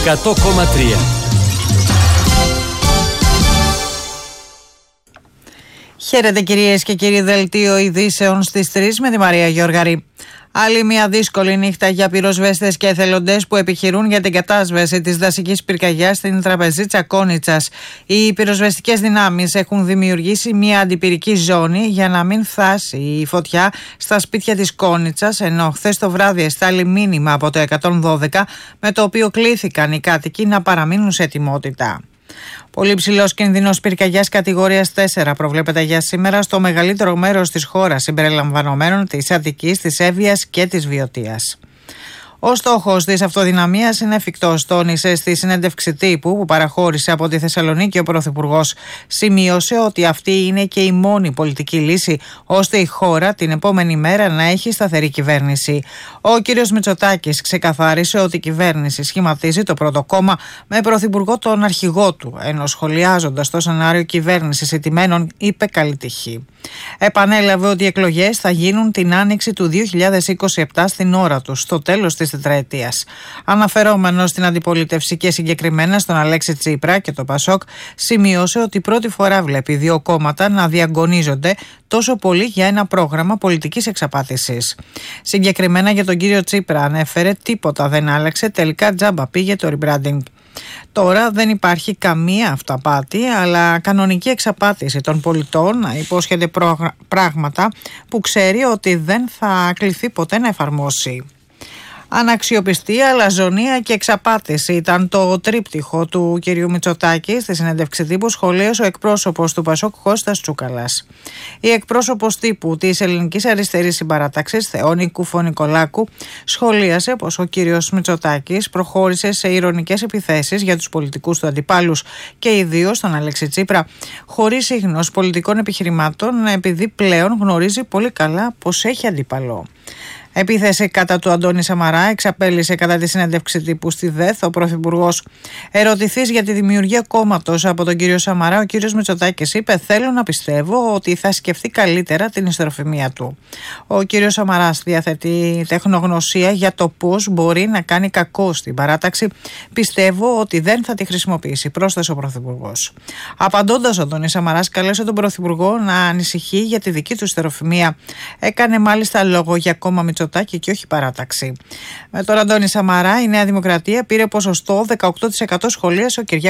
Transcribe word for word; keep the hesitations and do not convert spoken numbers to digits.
εκατό κόμμα τρία. Χαίρετε κυρίες και κύριοι, δελτίο ειδήσεων στις τρεις με τη Μαρία Γιώργαρη. Άλλη μια δύσκολη νύχτα για πυροσβέστες και εθελοντές που επιχειρούν για την κατάσβεση της δασικής πυρκαγιάς στην τραπεζίτσα Κόνιτσας. Οι πυροσβεστικές δυνάμεις έχουν δημιουργήσει μια αντιπυρική ζώνη για να μην φτάσει η φωτιά στα σπίτια της Κόνιτσας, ενώ χθες το βράδυ εστάλει μήνυμα από το εκατόν δώδεκα με το οποίο κλήθηκαν οι κάτοικοι να παραμείνουν σε ετοιμότητα. Πολύ ψηλός κίνδυνος πυρκαγιάς κατηγορίας τέσσερα προβλέπεται για σήμερα στο μεγαλύτερο μέρος της χώρας, συμπεριλαμβανομένων της Αττικής, της Εύβοιας και της Βιωτίας. Ο στόχος της αυτοδυναμίας είναι εφικτός, τόνισε στη συνέντευξη τύπου που παραχώρησε από τη Θεσσαλονίκη ο Πρωθυπουργός. Σημείωσε ότι αυτή είναι και η μόνη πολιτική λύση ώστε η χώρα την επόμενη μέρα να έχει σταθερή κυβέρνηση. Ο κ. Μητσοτάκης ξεκαθάρισε ότι η κυβέρνηση σχηματίζει το πρώτο κόμμα με πρωθυπουργό τον αρχηγό του, ενώ σχολιάζοντας το σενάριο κυβέρνησης ηττημένων είπε καλή τύχη. Επανέλαβε ότι οι εκλογές θα γίνουν την άνοιξη του δύο χιλιάδες είκοσι επτά στην ώρα τους, στο τέλος της τετραετίας. Αναφερόμενος στην αντιπολίτευση και συγκεκριμένα στον Αλέξη Τσίπρα και το Πασόκ, σημείωσε ότι πρώτη φορά βλέπει δύο κόμματα να διαγωνίζονται τόσο πολύ για ένα πρόγραμμα πολιτικής εξαπάτησης. Συγκεκριμένα για τον κύριο Τσίπρα ανέφερε τίποτα δεν άλλαξε, τελικά τζάμπα πήγε το rebranding. Τώρα δεν υπάρχει καμία αυταπάτη, αλλά κανονική εξαπάτηση των πολιτών να υπόσχεται πράγματα που ξέρει ότι δεν θα κληθεί ποτέ να εφαρμόσει. Αναξιοπιστία, αλαζονία και εξαπάτηση ήταν το τρίπτυχο του κ. Μητσοτάκη στη συνέντευξη τύπου, σχολίασε ο εκπρόσωπος του Πασόκ Κώστας Τσούκαλας. Η εκπρόσωπος τύπου της Ελληνικής Αριστερής Συμπαράταξης, Θεόνη Κουφο-Νικολάκου, σχολίασε πως ο κ. Μητσοτάκης προχώρησε σε ειρωνικές επιθέσεις για τους πολιτικούς του αντιπάλους και ιδίως τον Αλέξη Τσίπρα, χωρίς ίγνος πολιτικών επιχειρημάτων, επειδή πλέον γνωρίζει πολύ καλά πως έχει αντίπαλο. Επίθεση κατά του Αντώνη Σαμαρά εξαπέλυσε κατά τη συνέντευξη τύπου στη ΔΕΘ ο Πρωθυπουργός. Ερωτηθής για τη δημιουργία κόμματος από τον κύριο Σαμαρά, ο κύριος Μητσοτάκης είπε: «Θέλω να πιστεύω ότι θα σκεφτεί καλύτερα την ιστεροφημία του». Ο κύριος Σαμαράς διαθέτει τεχνογνωσία για το πώς μπορεί να κάνει κακό στην παράταξη. «Πιστεύω ότι δεν θα τη χρησιμοποιήσει», πρόσθεσε ο Πρωθυπουργός. Απαντώντας, ο Αντώνης Σαμαράς καλέσε τον Πρωθυπουργό να ανησυχεί για τη δική του ιστεροφημία. Έκανε μάλιστα λόγο για κόμμα Μητσοτάκη και όχι παράταξη. Με τον Αντώνη Σαμαρά η Νέα Δημοκρατία πήρε ποσοστό δεκαοκτώ τοις εκατό, σχολίασε ο Κυριάκος